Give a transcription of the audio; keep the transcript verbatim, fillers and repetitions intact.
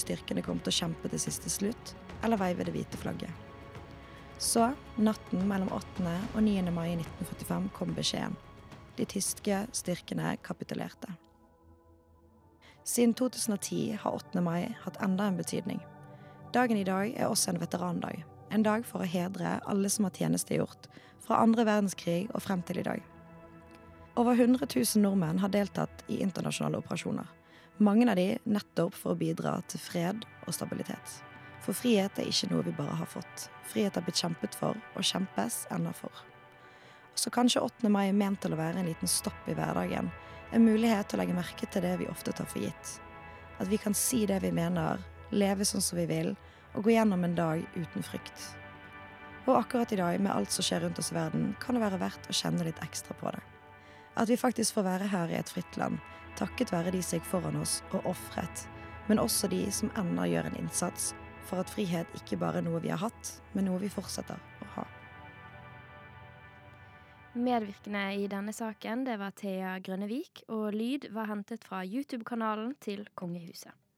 styrkene kom til å kjempe til siste slutt, eller veive det hvite flagget. Så, natten mellom åttende og niende mai nitten førtifem kom beskjeden. De tyske styrkene kapitulerte. Siden to tusen og ti har åttende mai hatt enda en betydning. Dagen i dag er også en veterandag, en dag for å hedre alle som har tjenestegjort fra andre verdenskrig og frem til i dag. Over hundre tusen nordmenn har deltatt i internasjonale operasjoner. Mange av de nettopp for å bidra til fred og stabilitet. For frihet er ikke noe vi bare har fått. Frihet har blitt kjempet for, og kjempes enda for. Så kanskje åttende mai er ment til å være en liten stopp i hverdagen. En mulighet til å legge merke til det vi ofte tar for gitt. At vi kan si det vi mener, leve sånn som vi vil, og gå gjennom en dag uten frykt. Og akkurat i dag, med alt som skjer rundt oss i verden, kan det være verdt å kjenne litt ekstra på det. At vi faktisk får være her i et fritt land, takket være de som gikk foran oss og offret, men også de som ennå gjør en innsats for at frihet ikke bare er noe vi har hatt, men noe vi fortsetter å ha. Medvirkende i denne saken, det var Thea Grønnevik, og lyd var hentet fra YouTube-kanalen til Kongehuset.